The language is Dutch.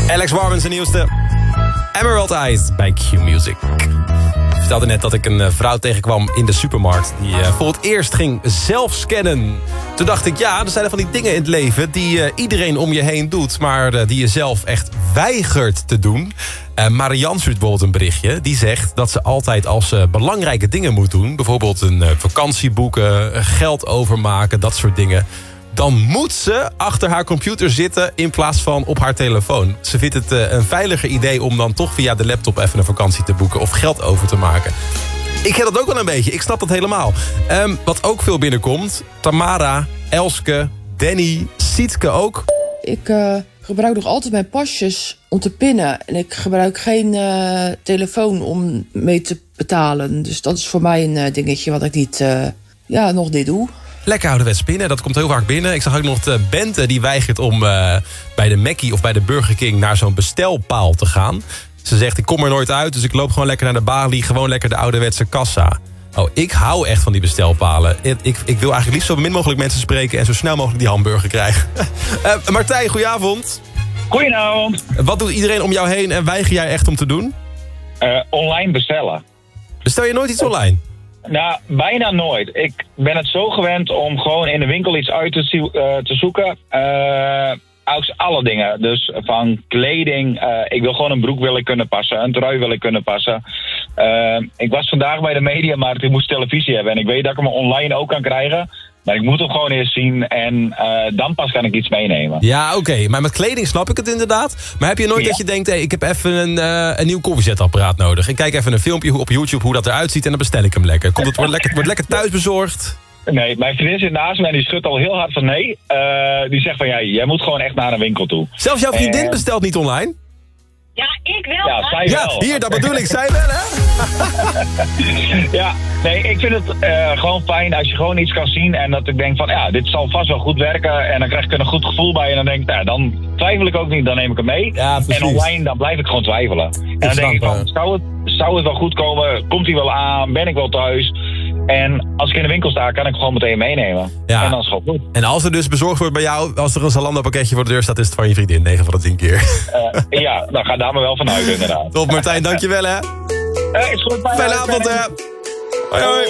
Alex Warren zijn nieuwste. Emerald Eyes bij Q Music. Ik vertelde net dat ik een vrouw tegenkwam in de supermarkt... die voor het eerst ging zelf scannen. Toen dacht ik, ja, er zijn er van die dingen in het leven... die iedereen om je heen doet... maar die je zelf echt weigert te doen. Marianne stuurt bijvoorbeeld een berichtje. Die zegt dat ze altijd als ze belangrijke dingen moet doen... bijvoorbeeld een vakantie boeken, geld overmaken, dat soort dingen... dan moet ze achter haar computer zitten in plaats van op haar telefoon. Ze vindt het een veiliger idee om dan toch via de laptop even een vakantie te boeken... of geld over te maken. Ik heb dat ook wel een beetje, ik snap dat helemaal. Wat ook veel binnenkomt, Tamara, Elske, Danny, Sietke ook. Ik gebruik nog altijd mijn pasjes om te pinnen. En ik gebruik geen telefoon om mee te betalen. Dus dat is voor mij een dingetje wat ik nog niet doe. Lekker ouderwets pinnen, dat komt heel vaak binnen. Ik zag ook nog de Bente die weigert om bij de Mackie of bij de Burger King... naar zo'n bestelpaal te gaan. Ze zegt, ik kom er nooit uit, dus ik loop gewoon lekker naar de balie... gewoon lekker de ouderwetse kassa. Oh, ik hou echt van die bestelpalen. Ik wil eigenlijk liefst zo min mogelijk mensen spreken... en zo snel mogelijk die hamburger krijgen. Martijn, goedenavond. Goedenavond. Wat doet iedereen om jou heen en weiger jij echt om te doen? Online bestellen. Bestel je nooit iets online? Nou, bijna nooit. Ik ben het zo gewend om gewoon in de winkel iets uit te zoeken. Alle dingen. Dus van kleding. Ik wil gewoon een broek willen kunnen passen. Een trui wil ik kunnen passen. Ik was vandaag bij de Mediamarkt. Ik moest televisie hebben. En ik weet dat ik hem online ook kan krijgen. Maar ik moet hem gewoon eerst zien. En dan pas kan ik iets meenemen. Ja, oké. Maar met kleding snap ik het inderdaad. Maar heb je nooit dat je denkt... Hey, ik heb even een nieuw koffiezetapparaat nodig. Ik kijk even een filmpje op YouTube hoe dat eruit ziet... en dan bestel ik hem lekker. Wordt lekker thuis bezorgd? Nee, mijn vriendin zit naast me en die schudt al heel hard van nee. Die zegt van, ja, jij moet gewoon echt naar een winkel toe. Zelfs jouw vriendin bestelt niet online? Ja, ik wel. Ja, zij wel. Ja, hier, dat bedoel ik. Zij wel, hè? Ja, nee, ik vind het gewoon fijn als je gewoon iets kan zien... en dat ik denk van, ja, dit zal vast wel goed werken... en dan krijg ik er een goed gevoel bij... en dan denk ik, nou, dan twijfel ik ook niet, dan neem ik hem mee. Ja, en online, dan blijf ik gewoon twijfelen. En dan denk ik van, zou het wel goed komen? Komt hij wel aan? Ben ik wel thuis? En als ik in de winkel sta, kan ik gewoon meteen meenemen. Ja. En dan is het gewoon goed. En als er dus bezorgd wordt bij jou... als er een Zalando pakketje voor de deur staat... is het van je vriendin, 9 van de 10 keer. Ja, dan ga daar maar wel vanuit inderdaad. Top, Martijn, dankjewel, hè. Is goed. Fijne avond, hè. Hoi, hoi.